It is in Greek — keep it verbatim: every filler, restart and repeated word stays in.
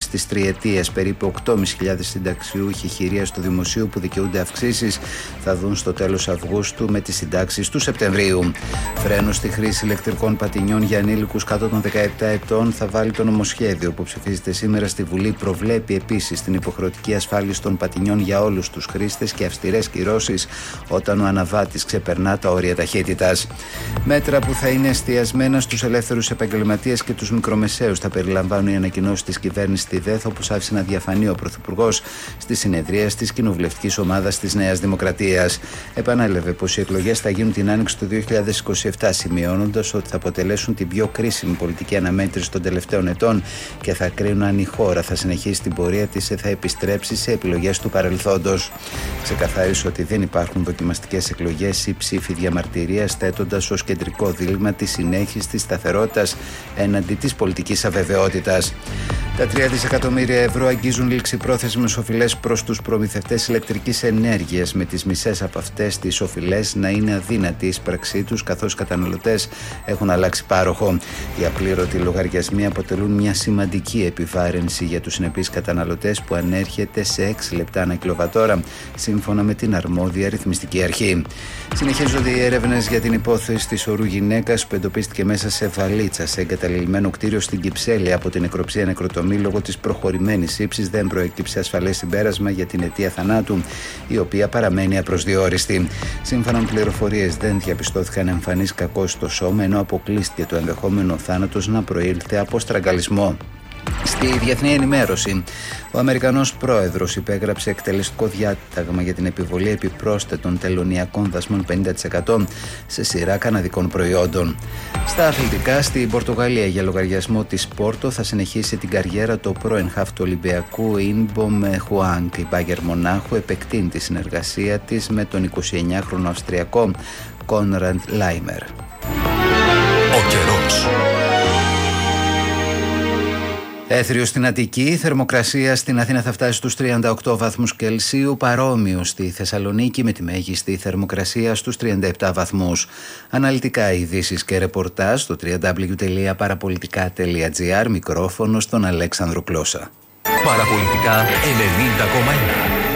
μείωση της τριετίας. Περίπου οκτώ χιλιάδες πεντακόσιοι συνταξιούχοι χειρίας του Δημοσίου που δικαιούνται αυξήσεις θα δουν στο τέλος Αυγούστου με τις συντάξεις του Σεπτεμβρίου. Φρένο στη χρήση ηλεκτρικών πατινιών για ανήλικους κάτω των δεκαεπτά ετών θα βάλει το νομοσχέδιο που ψηφίζεται σήμερα στη Βουλή. Προβλέπει επίσης την υποχρεωτική ασφάλιση των πατινιών για όλους τους χρήστες και αυστηρές κυρώσεις όταν ο αναβάτης ξεπερνά τα όρια ταχύτητας. Μέτρα που θα είναι εστιασμένα στους ελεύθερους επαγγελματίες και τους μικρομεσαίους θα περιλαμβάνουν οι ανακοινώσεις της κυβέρνησης στη ΔΕΘ, όπως άφησε να διαφανεί ο Πρωθυπουργός στη συνεδρία της κοινοβουλευτικής ομάδας της Νέας Δημοκρατίας. Επανέλαβε πως οι εκλογές θα γίνουν την άνοιξη του δύο χιλιάδες είκοσι επτά, σημειώνοντας ότι θα αποτελέσουν την πιο κρίσιμη πολιτική αναμέτρηση των τελευταίων ετών και θα κρίνουν αν η χώρα θα συνεχίσει την πορεία της ή θα επιστρέψει σε επιλογές του παρελθόντος. Ξεκαθάρισε ότι δεν υπάρχουν δοκιμαστικές εκλογές ή ψήφοι διαμαρτυρίας, θέτοντας ως κεντρικό δίλημμα τη συνέχιση της σταθερότητας έναντι της πολιτικής αβεβαιότητας. Τα τρία δισεκατομμύρια ευρώ αγγίζουν ληξιπρόθεσμες οφειλές προς τους προμηθευτές ηλεκτρικής ενέργειας, με τις μισές από αυτές τις οφειλές να είναι αδύνατη η εισπραξή τους, καθώς οι καταναλωτές έχουν αλλάξει πάροχο. Οι απλήρωτοι λογαριασμοί αποτελούν μια σημαντική επιβάρυνση για τους συνεπείς καταναλωτές, που ανέρχεται σε έξι λεπτά ανά κιλοβατόρα, σύμφωνα με την αρμόδια ρυθμιστική αρχή. Συνεχίζονται οι έρευνες για την υπόθεση της ορού γυναίκας που εντοπίστηκε μέσα σε βαλίτσα σε εγκαταλειμμένο κτίριο στην Κυψέλη από την νεκροψία νεκροτομή. Λόγω της προχωρημένης ύψης δεν προέκυψε ασφαλές συμπέρασμα για την αιτία θανάτου, η οποία παραμένει απροσδιόριστη. Σύμφωνα με πληροφορίες, δεν διαπιστώθηκαν εμφανείς κακώς στο σώμα, ενώ αποκλείστηκε το ενδεχόμενο θάνατος να προήλθε από στραγγαλισμό. Στη διεθνή ενημέρωση, ο Αμερικανός πρόεδρος υπέγραψε εκτελεστικό διάταγμα για την επιβολή επιπρόσθετων τελωνειακών δασμών πενήντα τοις εκατό σε σειρά καναδικών προϊόντων. Στα αθλητικά, στην Πορτογαλία, για λογαριασμό της Πόρτο θα συνεχίσει την καριέρα του πρώην χαφ του Ολυμπιακού Ίνμπομ Χουάνκ. Η Μπάγερ Μονάχου επεκτείνει τη συνεργασία της με τον εικοσιεννιάχρονο Αυστριακό Κόνραντ Λάιμερ. Ο καιρός. Έθριο στην Αττική, η θερμοκρασία στην Αθήνα θα φτάσει στους τριάντα οκτώ βαθμούς Κελσίου, παρόμοιο στη Θεσσαλονίκη με τη μέγιστη θερμοκρασία στους τριάντα επτά βαθμούς. Αναλυτικά ειδήσεις και ρεπορτάζ στο double-u double-u double-u τελεία παραπολιτικά τελεία τζι άρ, μικρόφωνο στον Αλέξανδρο Κλώσα. Παραπολιτικά ενενήντα κόμμα ένα.